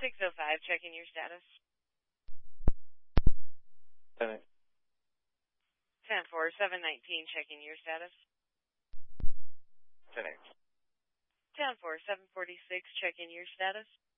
605, checking your status. 10-8. 10-4, 719, checking your status. 10-8. 10-4, 746, checking your status.